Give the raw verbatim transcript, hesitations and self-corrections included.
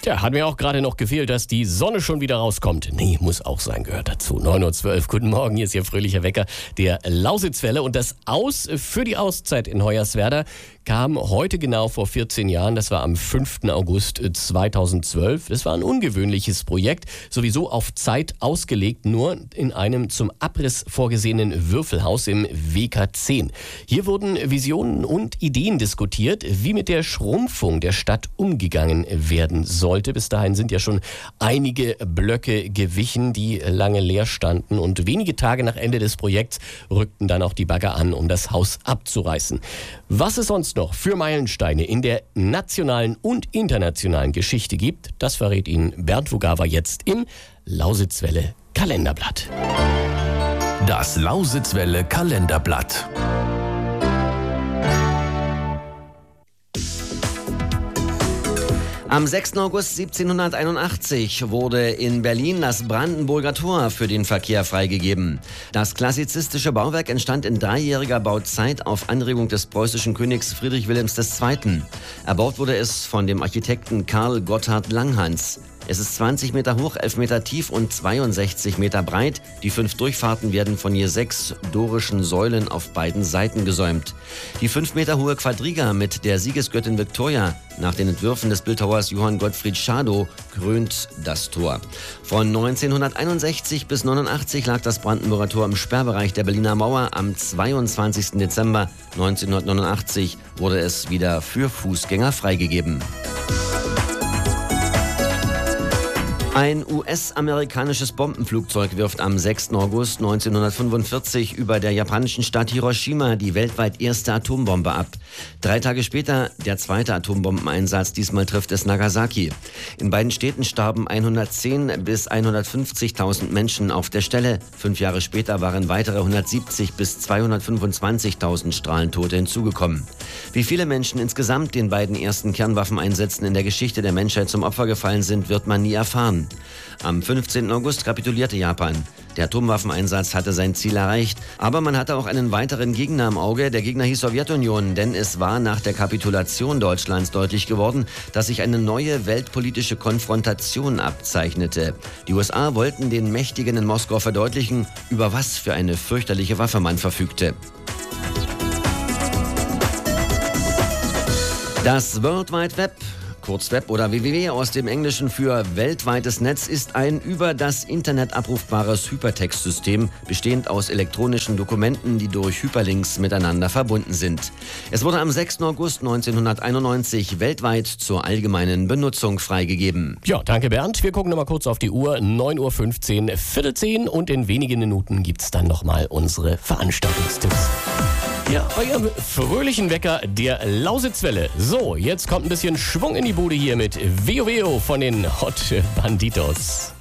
Tja, hat mir auch gerade noch gefehlt, dass die Sonne schon wieder rauskommt. Nee, muss auch sein, gehört dazu. neun Uhr zwölf, guten Morgen, hier ist Ihr fröhlicher Wecker der Lausitzwelle. Und das Aus für die Auszeit in Hoyerswerda kam heute genau vor vierzehn Jahren. Das war am fünften August zweitausendzwölf. Das war ein ungewöhnliches Projekt, sowieso auf Zeit ausgelegt, nur in einem zum Abriss vorgesehenen Würfelhaus im W K zehn. Hier wurden Visionen und Ideen diskutiert, wie mit der Schrumpfung der Stadt umgegangen werden sollte. Bis dahin sind ja schon einige Blöcke gewichen, die lange leer standen. Und wenige Tage nach Ende des Projekts rückten dann auch die Bagger an, um das Haus abzureißen. Was es sonst noch für Meilensteine in der nationalen und internationalen Geschichte gibt, das verrät Ihnen Bernd Vogava jetzt im Lausitzwelle Kalenderblatt. Das Lausitzwelle Kalenderblatt. Am sechsten August siebzehnhunderteinundachtzig wurde in Berlin das Brandenburger Tor für den Verkehr freigegeben. Das klassizistische Bauwerk entstand in dreijähriger Bauzeit auf Anregung des preußischen Königs Friedrich Wilhelms der Zweite. Erbaut wurde es von dem Architekten Karl Gotthard Langhans. Es ist zwanzig Meter hoch, elf Meter tief und zweiundsechzig Meter breit. Die fünf Durchfahrten werden von je sechs dorischen Säulen auf beiden Seiten gesäumt. Die fünf Meter hohe Quadriga mit der Siegesgöttin Victoria nach den Entwürfen des Bildhauers Johann Gottfried Schadow krönt das Tor. Von neunzehnhunderteinundsechzig bis neunundachtzig lag das Brandenburger Tor im Sperrbereich der Berliner Mauer. Am zweiundzwanzigsten Dezember neunzehnhundertneunundachtzig wurde es wieder für Fußgänger freigegeben. Ein U S-amerikanisches Bombenflugzeug wirft am sechsten August neunzehnhundertfünfundvierzig über der japanischen Stadt Hiroshima die weltweit erste Atombombe ab. Drei Tage später der zweite Atombombeneinsatz, diesmal trifft es Nagasaki. In beiden Städten starben hundertzehn bis hundertfünfzigtausend Menschen auf der Stelle. Fünf Jahre später waren weitere hundertsiebzig bis zweihundertfünfundzwanzigtausend Strahlentote hinzugekommen. Wie viele Menschen insgesamt den beiden ersten Kernwaffeneinsätzen in der Geschichte der Menschheit zum Opfer gefallen sind, wird man nie erfahren. Am fünfzehnten August kapitulierte Japan. Der Atomwaffeneinsatz hatte sein Ziel erreicht, aber man hatte auch einen weiteren Gegner im Auge. Der Gegner hieß Sowjetunion, denn es war nach der Kapitulation Deutschlands deutlich geworden, dass sich eine neue weltpolitische Konfrontation abzeichnete. Die U S A wollten den Mächtigen in Moskau verdeutlichen, über was für eine fürchterliche Waffe man verfügte. Das World Wide Web, kurz Web oder W W W aus dem Englischen für weltweites Netz, ist ein über das Internet abrufbares Hypertextsystem, bestehend aus elektronischen Dokumenten, die durch Hyperlinks miteinander verbunden sind. Es wurde am sechsten August neunzehnhunderteinundneunzig weltweit zur allgemeinen Benutzung freigegeben. Ja, danke Bernd. Wir gucken nochmal kurz auf die Uhr. neun Uhr fünfzehn, Viertel zehn und in wenigen Minuten gibt es dann nochmal unsere Veranstaltungstipps. Ja, euer fröhlichen Wecker der Lausitzwelle. So, jetzt kommt ein bisschen Schwung in die Bude hier mit Veo Veo von den Hot Banditos.